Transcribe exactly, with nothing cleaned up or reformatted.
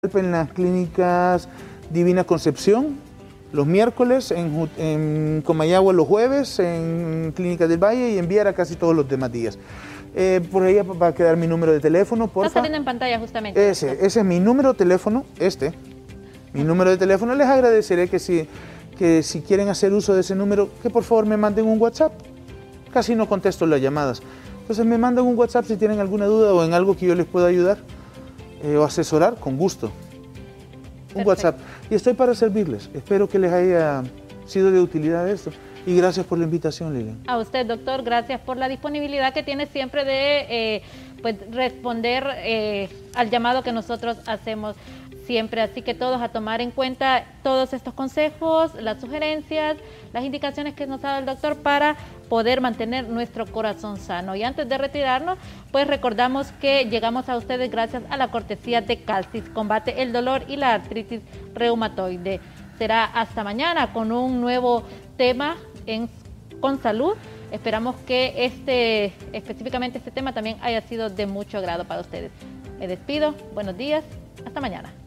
en las clínicas Divina Concepción los miércoles, en, en Comayagua los jueves, en Clínicas del Valle y en Viera casi todos los demás días. Eh, por ahí va a quedar mi número de teléfono, porfa. Está saliendo en pantalla justamente. Ese, ese es mi número de teléfono, este, mi número de teléfono. Les agradeceré que si, que si quieren hacer uso de ese número, que por favor me manden un WhatsApp. Casi no contesto las llamadas. Entonces me mandan un WhatsApp si tienen alguna duda o en algo que yo les pueda ayudar eh, o asesorar, con gusto. Un Perfecto. WhatsApp. Y estoy para servirles. Espero que les haya sido de utilidad esto. Y gracias por la invitación, Lilian. A usted, doctor, gracias por la disponibilidad que tiene siempre de eh, pues, responder eh, al llamado que nosotros hacemos siempre. Así que todos a tomar en cuenta todos estos consejos, las sugerencias, las indicaciones que nos da el doctor para poder mantener nuestro corazón sano. Y antes de retirarnos, pues recordamos que llegamos a ustedes gracias a la cortesía de Calcis, combate el dolor y la artritis reumatoide. Será hasta mañana con un nuevo tema en Con Salud. Esperamos que este, específicamente este tema también haya sido de mucho agrado para ustedes. Me despido, buenos días, hasta mañana.